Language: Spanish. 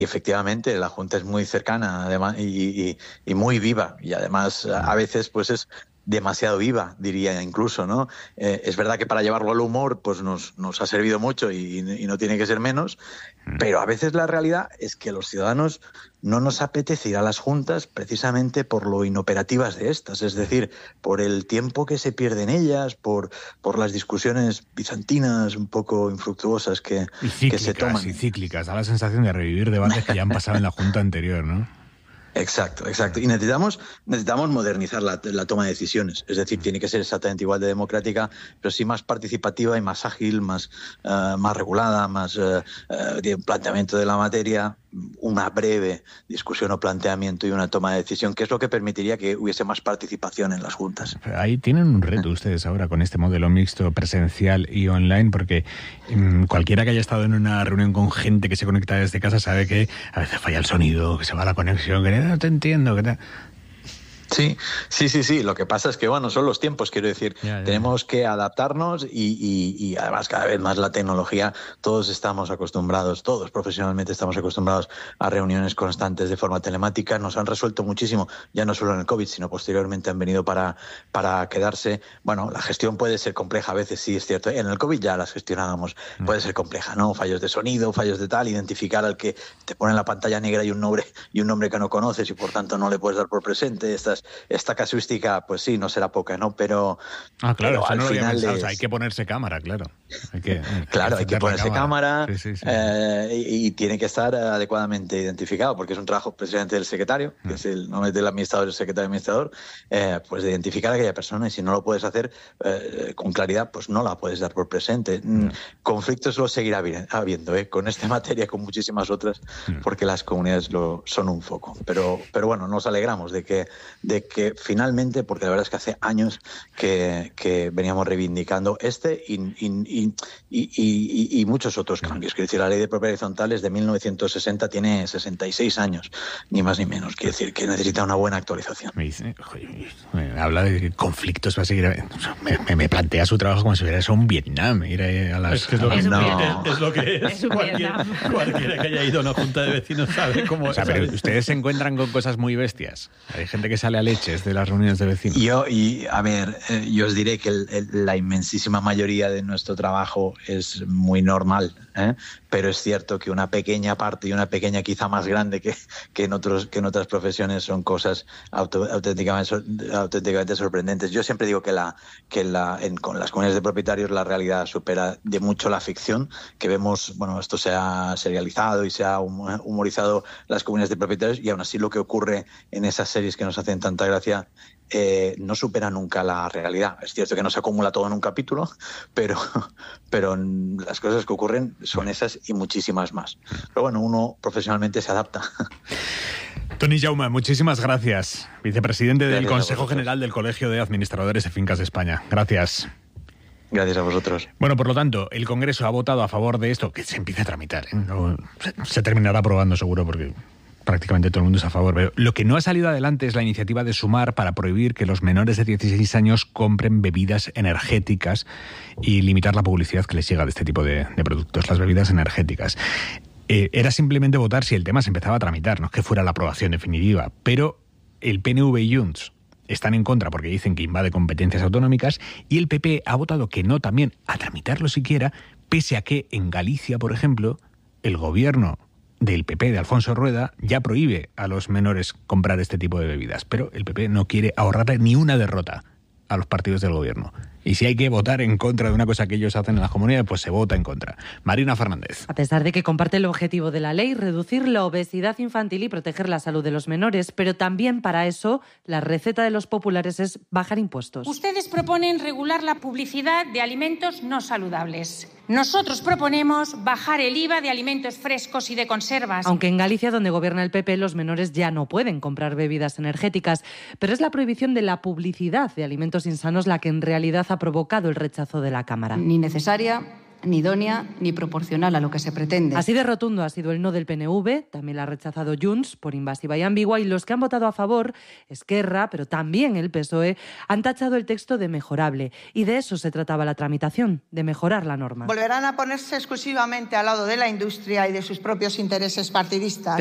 efectivamente la Junta es muy cercana además, y muy viva, y además a veces pues es demasiado viva, diría incluso, ¿no? Es verdad que para llevarlo al humor pues nos ha servido mucho y no tiene que ser menos, pero a veces la realidad es que los ciudadanos no nos apetece ir a las juntas precisamente por lo inoperativas de estas, es decir, por el tiempo que se pierde en ellas, por las discusiones bizantinas un poco infructuosas que se toman. Y cíclicas, da la sensación de revivir debates que ya han pasado en la junta anterior, ¿no? Exacto. Y necesitamos modernizar la toma de decisiones. Es decir, tiene que ser exactamente igual de democrática, pero sí más participativa y más ágil, más regulada, más de un planteamiento de la materia, una breve discusión o planteamiento y una toma de decisión, que es lo que permitiría que hubiese más participación en las juntas. Ahí tienen un reto ustedes ahora con este modelo mixto presencial y online, porque cualquiera que haya estado en una reunión con gente que se conecta desde casa sabe que a veces falla el sonido, que se va la conexión, que no te entiendo, que Sí. Lo que pasa es que, bueno, son los tiempos, quiero decir. Tenemos que adaptarnos y además cada vez más la tecnología, todos profesionalmente estamos acostumbrados a reuniones constantes de forma telemática. Nos han resuelto muchísimo, ya no solo en el COVID, sino posteriormente han venido para quedarse. Bueno, la gestión puede ser compleja a veces, sí, es cierto. En el COVID ya las gestionábamos. Puede ser compleja, ¿no? Fallos de sonido, fallos de tal, identificar al que te pone en la pantalla negra y un nombre que no conoces y por tanto no le puedes dar por presente. Esta casuística, pues sí, no será poca, ¿no? Pero claro, pero al no final o sea, hay que ponerse cámara, claro. Hay que ponerse cámara, sí. Y tiene que estar adecuadamente identificado, porque es un trabajo precisamente del secretario, que es el nombre del administrador, el secretario administrador, pues de identificar a aquella persona, y si no lo puedes hacer con claridad, pues no la puedes dar por presente. Conflictos lo seguirá habiendo, con esta materia, con muchísimas otras, porque las comunidades son un foco. Pero bueno, nos alegramos de que finalmente, porque la verdad es que hace años que veníamos reivindicando y muchos otros cambios. Quiero decir, la ley de propiedad horizontal es de 1960, tiene 66 años, ni más ni menos. Quiero decir que necesita una buena actualización. Habla de conflictos, va a seguir. Me plantea su trabajo como si hubiera eso un Vietnam. Es lo que es. Cualquiera que haya ido a una junta de vecinos sabe cómo es. Pero ustedes se encuentran con cosas muy bestias. Hay gente que sale a leches de las reuniones de vecinos. Yo os diré que la inmensísima mayoría de nuestro trabajo es muy normal, pero es cierto que una pequeña parte y una pequeña quizá más grande que en otras profesiones son cosas auténticamente sorprendentes. Yo siempre digo que con las comunidades de propietarios la realidad supera de mucho la ficción, que vemos, bueno, esto se ha serializado y se ha humorizado las comunidades de propietarios, y aún así lo que ocurre en esas series que nos hacen tanta gracia no supera nunca la realidad. Es cierto que no se acumula todo en un capítulo, pero las cosas que ocurren son esas y muchísimas más. Pero bueno, uno profesionalmente se adapta. Toni Jaume, muchísimas gracias. Vicepresidente del Consejo General del Colegio de Administradores de Fincas de España. Gracias. Gracias a vosotros. Bueno, por lo tanto, el Congreso ha votado a favor de esto, que se empiece a tramitar. Se terminará aprobando seguro porque prácticamente todo el mundo es a favor. Pero lo que no ha salido adelante es la iniciativa de Sumar para prohibir que los menores de 16 años compren bebidas energéticas y limitar la publicidad que les llega de este tipo de productos, las bebidas energéticas. Era simplemente votar si el tema se empezaba a tramitar, no es que fuera la aprobación definitiva. Pero el PNV y Junts están en contra porque dicen que invade competencias autonómicas, y el PP ha votado que no también a tramitarlo siquiera, pese a que en Galicia, por ejemplo, el gobierno del PP de Alfonso Rueda ya prohíbe a los menores comprar este tipo de bebidas, pero el PP no quiere ahorrarle ni una derrota a los partidos del gobierno. Y si hay que votar en contra de una cosa que ellos hacen en las comunidades, pues se vota en contra. Marina Fernández. A pesar de que comparte el objetivo de la ley, reducir la obesidad infantil y proteger la salud de los menores, pero también para eso la receta de los populares es bajar impuestos. Ustedes proponen regular la publicidad de alimentos no saludables. Nosotros proponemos bajar el IVA de alimentos frescos y de conservas. Aunque en Galicia, donde gobierna el PP, los menores ya no pueden comprar bebidas energéticas, pero es la prohibición de la publicidad de alimentos insanos la que en realidad ha provocado el rechazo de la Cámara. Ni necesaria ni idónea ni proporcional a lo que se pretende. Así de rotundo ha sido el no del PNV, también la ha rechazado Junts por invasiva y ambigua, y los que han votado a favor, Esquerra, pero también el PSOE, han tachado el texto de mejorable. Y de eso se trataba la tramitación, de mejorar la norma. Volverán a ponerse exclusivamente al lado de la industria y de sus propios intereses partidistas.